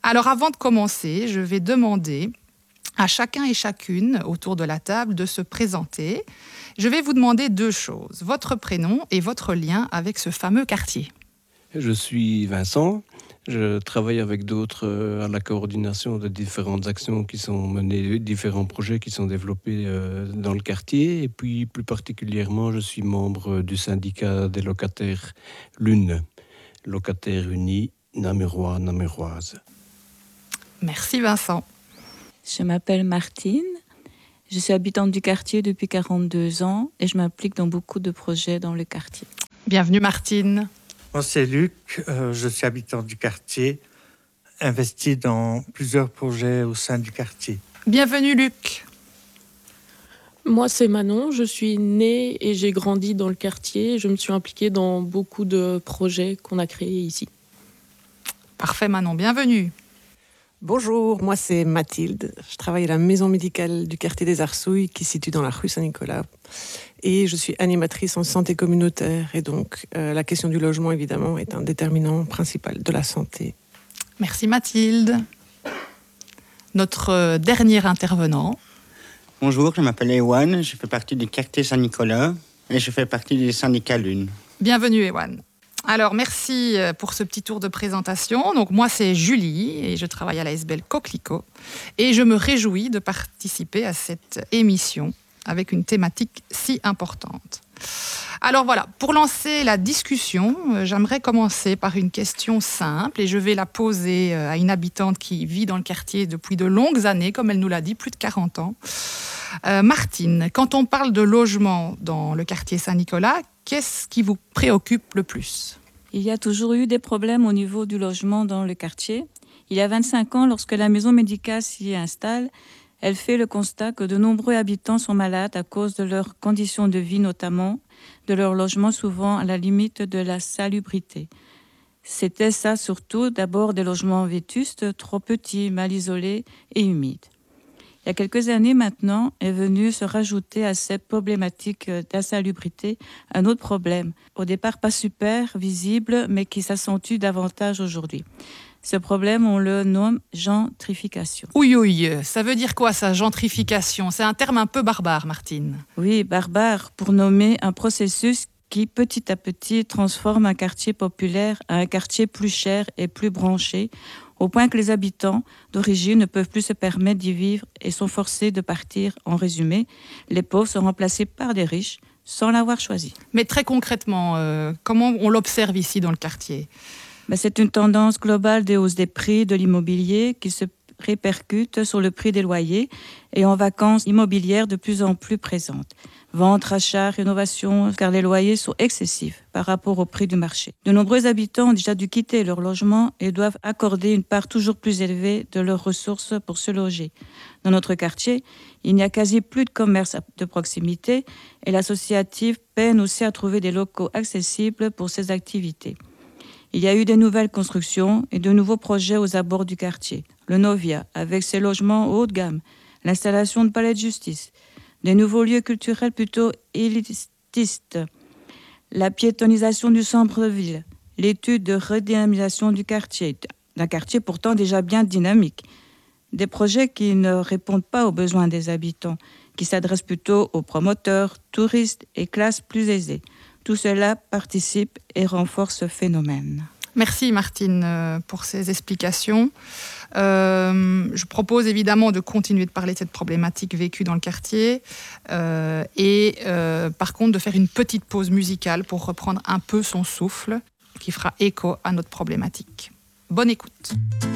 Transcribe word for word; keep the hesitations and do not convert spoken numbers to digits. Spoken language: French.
Alors avant de commencer, je vais demander à chacun et chacune autour de la table de se présenter. Je vais vous demander deux choses, votre prénom et votre lien avec ce fameux quartier. Je suis Vincent, je travaille avec d'autres à la coordination de différentes actions qui sont menées, différents projets qui sont développés dans le quartier. Et puis plus particulièrement, je suis membre du syndicat des locataires Lune, locataires unis namurois, namuroises. Merci Vincent. Je m'appelle Martine, je suis habitante du quartier depuis quarante-deux ans et je m'implique dans beaucoup de projets dans le quartier. Bienvenue Martine. Moi c'est Luc, euh, je suis habitant du quartier, investi dans plusieurs projets au sein du quartier. Bienvenue Luc. Moi c'est Manon, je suis née et j'ai grandi dans le quartier. Je me suis impliquée dans beaucoup de projets qu'on a créés ici. Parfait Manon, bienvenue. Bonjour, moi c'est Mathilde. Je travaille à la maison médicale du quartier des Arsouilles qui se situe dans la rue Saint-Nicolas. Et je suis animatrice en santé communautaire. Et donc euh, la question du logement évidemment est un déterminant principal de la santé. Merci Mathilde. Notre euh, dernier intervenant. Bonjour, je m'appelle Ewan, je fais partie du quartier Saint-Nicolas et je fais partie du syndicat Lune. Bienvenue Ewan. Alors, merci pour ce petit tour de présentation. Donc, moi, c'est Julie et je travaille à l'A S B L Coquelicot. Et je me réjouis de participer à cette émission avec une thématique si importante. Alors voilà, pour lancer la discussion, j'aimerais commencer par une question simple et je vais la poser à une habitante qui vit dans le quartier depuis de longues années, comme elle nous l'a dit, plus de quarante ans. Euh, Martine, quand on parle de logement dans le quartier Saint-Nicolas, qu'est-ce qui vous préoccupe le plus ? Il y a toujours eu des problèmes au niveau du logement dans le quartier. Il y a vingt-cinq ans, lorsque la maison médicale s'y installe, elle fait le constat que de nombreux habitants sont malades à cause de leurs conditions de vie, notamment de leur logement souvent à la limite de la salubrité. C'était ça surtout, d'abord des logements vétustes, trop petits, mal isolés et humides. Il y a quelques années maintenant, est venu se rajouter à cette problématique d'insalubrité un autre problème, au départ pas super visible, mais qui s'accentue davantage aujourd'hui. Ce problème, on le nomme gentrification. Oui, oui, ça veut dire quoi ça, gentrification ? C'est un terme un peu barbare, Martine. Oui, barbare, pour nommer un processus qui, petit à petit, transforme un quartier populaire à un quartier plus cher et plus branché, au point que les habitants d'origine ne peuvent plus se permettre d'y vivre et sont forcés de partir. En résumé, les pauvres sont remplacés par des riches sans l'avoir choisi. Mais très concrètement, euh, comment on l'observe ici dans le quartier ? Ben, c'est une tendance globale des hausses des prix de l'immobilier qui se répercute sur le prix des loyers et en vacances immobilières de plus en plus présentes. Vente, rachat, rénovation, car les loyers sont excessifs par rapport au prix du marché. De nombreux habitants ont déjà dû quitter leur logement et doivent accorder une part toujours plus élevée de leurs ressources pour se loger. Dans notre quartier, il n'y a quasi plus de commerce de proximité et l'associative peine aussi à trouver des locaux accessibles pour ses activités. Il y a eu des nouvelles constructions et de nouveaux projets aux abords du quartier. Le Novia, avec ses logements haut de gamme, l'installation de palais de justice, des nouveaux lieux culturels plutôt élitistes, la piétonisation du centre-ville, l'étude de redynamisation du quartier, d'un quartier pourtant déjà bien dynamique. Des projets qui ne répondent pas aux besoins des habitants, qui s'adressent plutôt aux promoteurs, touristes et classes plus aisées. Tout cela participe et renforce ce phénomène. Merci Martine pour ces explications. Euh, je propose évidemment de continuer de parler de cette problématique vécue dans le quartier euh, et euh, par contre de faire une petite pause musicale pour reprendre un peu son souffle qui fera écho à notre problématique. Bonne écoute.